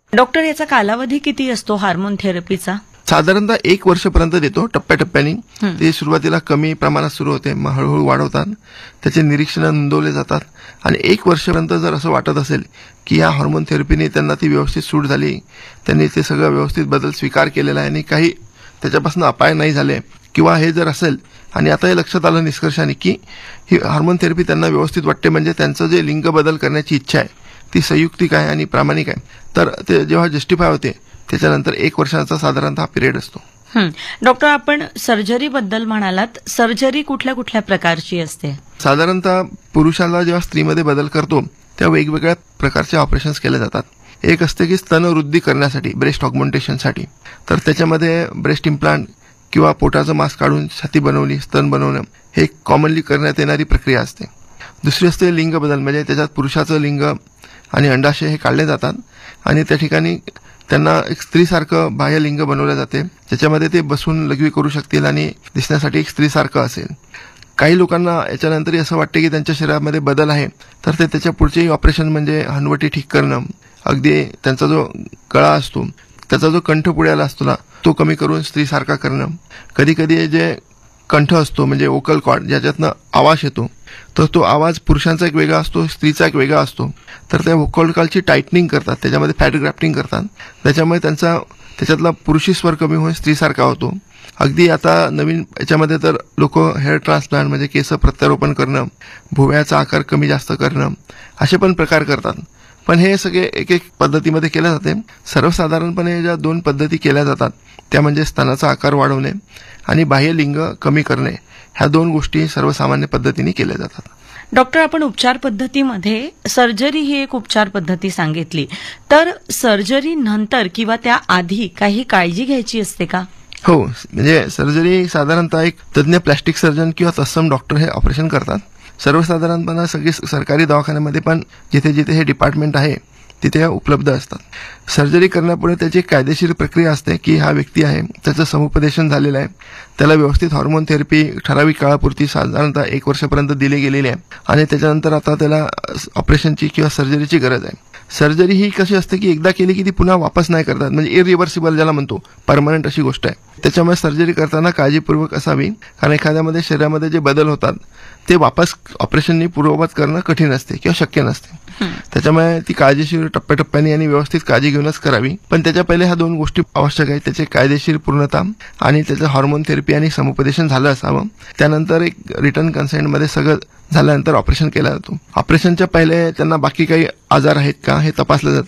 Doctor, याचा कालावधी किती असतो हार्मोन थेरपीचा? साधारणतः 1 वर्षपर्यंत देतो. टप्प्याटप्प्याने ते सुरुवातीला कमी प्रमाणात सुरू होते, मग हळूहळू वाढवतात, त्याचे निरीक्षण नोंदवले जातात आणि 1 वर्षपर्यंत जर असं वाटत असेल की या हार्मोन थेरपीने त्यांना ती व्यवस्थित सूट झाली, त्यांनी ते सगळं व्यवस्थित बदल स्वीकार केलेला आहे आणि काही त्याच्यापासून अपाय नाही झाले, किंवा हे जर असेल आणि आता हे लक्षात आलं निष्कर्षाने की ही हार्मोन थेरपी त्यांना व्यवस्थित वाटते, म्हणजे त्यांचं जे लिंग बदल करण्याची इच्छा आहे ती संयुक्तिक आहे आणि प्रामाणिक आहे, तर ते जेव्हा जस्टिफाय होते त्याच्यानंतर 1 वर्षाचा साधारणतः पिरियड असतो. डॉक्टर, आपण सर्जरी बद्दल म्हणालात. सर्जरी कुठल्या कुठल्या प्रकारची असते? साधारणतः पुरुषाला जेव्हा स्त्रीमध्ये बदल करतो तेव्हा वेगवेगळ्या प्रकारचे ऑपरेशन्स केले जातात. एक असते की स्तनवृद्धी करण्यासाठी, ब्रेस्ट ऑगमेंटेशनसाठी, तर त्याच्यामध्ये ब्रेस्ट इम्प्लांट किंवा पोटाचं मांस काढून छाती बनवली, स्तन बनवणं, हे कॉमनली करण्यात येणारी प्रक्रिया असते. दुसरी असते लिंग बदल, म्हणजे त्याच्यात पुरुषाचं लिंग आणि अंडाशय हे काढले जातात आणि त्या ठिकाणी त्यांना एक स्त्रीसारखं बाह्य लिंग बनवलं जाते, ज्याच्यामध्ये ते बसून लघवी करू शकतील आणि दिसण्यासाठी एक स्त्रीसारखं असेल. काही लोकांना याच्यानंतरही असं वाटते की त्यांच्या शरीरामध्ये बदल आहे, तर ते त्याच्या पुढचेही ऑपरेशन म्हणजे हनवटी ठीक करणं, अगदी त्यांचा जो गळा असतो, त्याचा जो कंठ पुढ्याला असतो ना, तो कमी करून स्त्रीसारखा करणं. कधी कधी जे कंठ असतो म्हणजे वोकल कॉर्ड, ज्याच्यातनं आवाज येतो, तर तो आवाज पुरुषांचा एक वेगळा असतो, स्त्रीचा एक वेगळा असतो, तर त्या वोकल कॉर्डची टायटनिंग करतात, त्याच्यामध्ये फॅट ग्राफ्टिंग करतात, त्याच्यामुळे त्याच्यातला पुरुषी स्वर कमी होऊन स्त्रीसारखा होतो. अगदी आता नवीन याच्यामध्ये तर लोक हेअर ट्रान्सप्लांट म्हणजे केस प्रत्यारोपण करणं, भुवयाचा आकार कमी जास्त करणं, असे पण प्रकार करतात. पण हे सगळे एक एक पद्धतीमध्ये केले जाते. सर्वसाधारणपणे ज्या 2 पद्धती केल्या जातात त्या म्हणजे स्तनाचा आकार वाढवणे आणि बाह्य लिंग कमी करणे, ह्या 2 गोष्टी सर्वसामान्य पद्धतीने केल्या जातात. डॉक्टर, आपण उपचार पद्धतीमध्ये सर्जरी ही एक उपचार पद्धती सांगितली, तर सर्जरी नंतर किंवा त्या आधी काही काळजी घ्यायची असते का? हो, म्हणजे सर्जरी साधारणतः एक तज्ञ प्लॅस्टिक सर्जन किंवा तत्सम डॉक्टर हे ऑपरेशन करतात. सर्वसाधारणपणे सगळी सरकारी दवाखान्यामध्ये पण जिथे जिथे हे डिपार्टमेंट आहे तिथे उपलब्ध असतात. सर्जरी करण्यापुढे त्याची कायदेशीर प्रक्रिया असते की हा व्यक्ती आहे, त्याचं समुपदेशन झालेलं आहे, त्याला व्यवस्थित हार्मोन थेरपी ठराविक काळापुरती साधारणतः 1 वर्षापर्यंत दिली गेलेली आहे आणि त्याच्यानंतर आता त्याला ऑपरेशनची किंवा सर्जरीची गरज आहे. सर्जरी ही कशी असते की एकदा केली की ती पुन्हा वापस नाही करतात, म्हणजे इरिव्हर्सिबल ज्याला म्हणतो, परमनंट अशी गोष्ट आहे. त्याच्यामुळे सर्जरी करताना काळजीपूर्वक असावी, कारण एखाद्यामध्ये शरीरामध्ये जे बदल होतात ते वापस ऑपरेशननी पूर्ववत करणं कठीण असते किंवा शक्य नसते. त्याच्यामुळे ती काळजीशीर टप्प्याटप्प्याने आणि व्यवस्थित काळजी घेऊनच करावी. पण त्याच्या पहिले ह्या 2 गोष्टी आवश्यक आहेत, त्याचे कायदेशीर पूर्णता आणि त्याचं हार्मोन थेरपी आणि समुपदेशन झालं असावं. त्यानंतर एक रिटर्न कन्सेंटमध्ये सगळं झाल्यानंतर ऑपरेशन केलं जातो. ऑपरेशनच्या पहिले त्यांना बाकी काही आजार आहेत का हे तपासलं जातं.